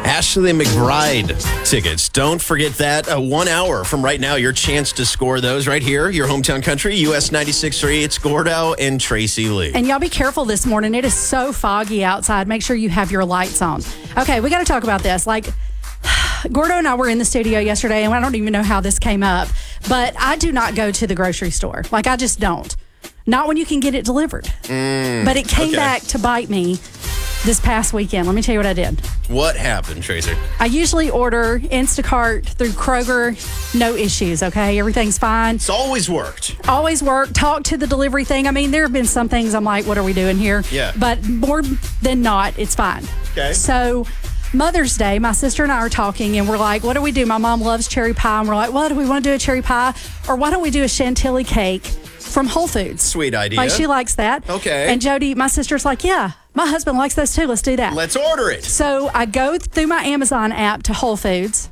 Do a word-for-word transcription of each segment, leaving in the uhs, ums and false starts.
Ashley McBride tickets. Don't forget that. Uh, one hour from right now, your chance to score those right here. Your hometown country, U S ninety-six point three. It's Gordo and Tracy Lee. And y'all be careful this morning. It is so foggy outside. Make sure you have your lights on. Okay, we got to talk about this. Like, Gordo and I were in the studio yesterday, and I don't even know how this came up, but I do not go to the grocery store. Like, I just don't. Not when you can get it delivered. Mm, but it came okay. back to bite me this past weekend. Let me tell you what I did. What happened, Tracy? I usually order Instacart through Kroger. No issues, okay? Everything's fine. It's always worked. Always worked. Talk to the delivery thing. I mean, there have been some things I'm like, what are we doing here? Yeah. But more than not, it's fine. Okay. So Mother's Day, my sister and I are talking, and we're like, what do we do? My mom loves cherry pie, and we're like, well, do we want to do a cherry pie? Or why don't we do a chantilly cake from Whole Foods? Sweet idea. Like, she likes that. Okay. And Jody, my sister's like, yeah, my husband likes those too. Let's do that. Let's order it. So I go through my Amazon app to Whole Foods,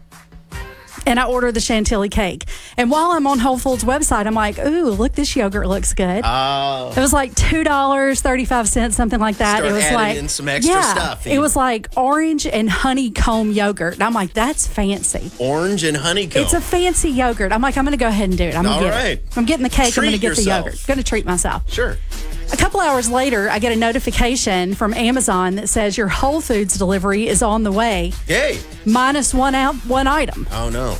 and I order the chantilly cake. And while I'm on Whole Foods website, I'm like, ooh, look, this yogurt looks good. Oh. It was like two dollars and thirty-five cents, something like that. Start it was adding like in some extra yeah, stuff. It was like orange and honeycomb yogurt. And I'm like, that's fancy. Orange and honeycomb. It's a fancy yogurt. I'm like, I'm going to go ahead and do it. I'm going to All get right. it. I'm getting the cake. Treat I'm going to get yourself. the yogurt. Going to treat myself. Sure. A couple hours later, I get a notification from Amazon that says your Whole Foods delivery is on the way, Yay. minus one out, one item. Oh, no.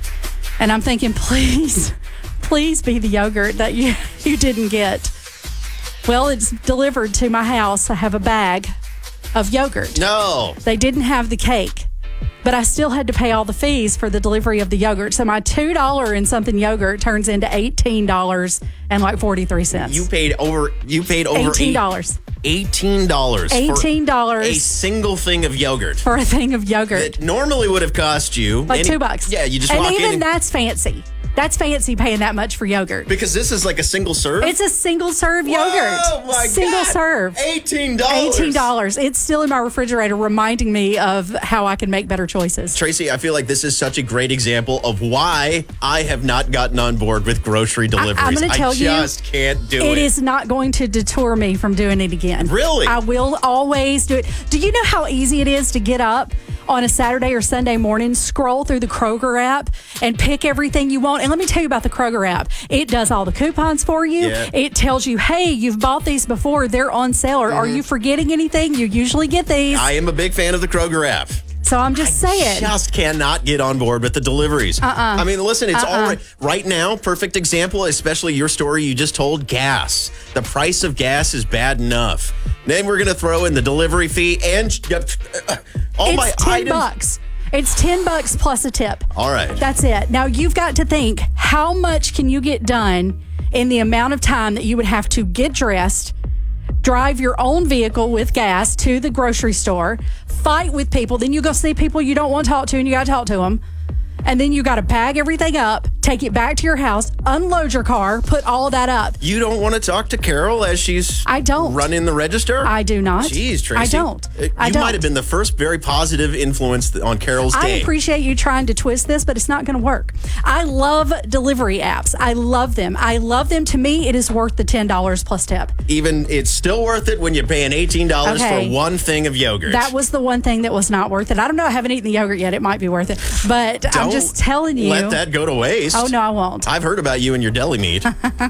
And I'm thinking, please, please be the yogurt that you, you didn't get. Well, it's delivered to my house. I have a bag of yogurt. No. They didn't have the cake, but I still had to pay all the fees for the delivery of the yogurt. So my two dollars and something yogurt turns into eighteen dollars and like forty-three cents. You paid over, you paid over eighteen dollars. eighteen dollars. eighteen dollars. For a single thing of yogurt. For a thing of yogurt. It normally would have cost you Like any- two bucks. Yeah, you just and walk even in. And, that's fancy. That's fancy paying that much for yogurt. because this is like a single serve? It's a single serve yogurt. Oh my single God. serve. eighteen dollars. eighteen dollars. It's still in my refrigerator, reminding me of how I can make better choices. Tracy, I feel like this is such a great example of why I have not gotten on board with grocery deliveries. I'm gonna tell I you, just can't do it. It is not going to deter me from doing it again. Really? I will always do it. Do you know how easy it is to get up on a Saturday or Sunday morning, scroll through the Kroger app and pick everything you want? And let me tell you about the Kroger app. It does all the coupons for you. Yeah. It tells you, hey, you've bought these before. They're on sale. Or Mm-hmm. are you forgetting anything? You usually get these. I am a big fan of the Kroger app. So I'm just saying. Just cannot get on board with the deliveries. Uh-uh. I mean, listen, it's Uh-uh. all right. Right now, perfect example, especially your story you just told, gas. The price of gas is bad enough. Then we're going to throw in the delivery fee and uh, all my It's ten items. bucks. It's ten bucks plus a tip. All right. That's it. Now you've got to think, how much can you get done in the amount of time that you would have to get dressed, drive your own vehicle with gas to the grocery store, fight with people, then you go see people you don't want to talk to and you got to talk to them. And then you got to bag everything up, take it back to your house, unload your car, put all of that up. You don't want to talk to Carol as she's I don't. running the register? I do not. Jeez, Tracy. I don't. Uh, You I don't. might have been the first very positive influence on Carol's I day. appreciate you trying to twist this, but it's not going to work. I love delivery apps. I love them. I love them. To me, it is worth the ten dollars plus tip. Even it's still worth it when you're paying eighteen dollars Okay. for one thing of yogurt. That was the one thing that was not worth it. I don't know. I haven't eaten the yogurt yet. It might be worth it. But I'm Don't just telling you. Let that go to waste. Oh, no, I won't. I've heard about you and your deli meat.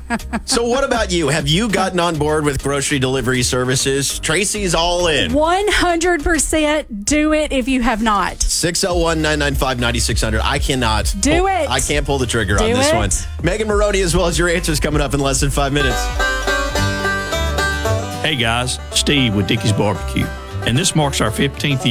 So what about you? Have you gotten on board with grocery delivery services? Tracy's all in. one hundred percent do it if you have not. six oh one, nine nine five, nine six hundred. I cannot. Do pull- it. I can't pull the trigger on Do this it. one. Megan Maroney, as well as your answers coming up in less than five minutes. Hey guys, Steve with Dickie's Barbecue, and this marks our fifteenth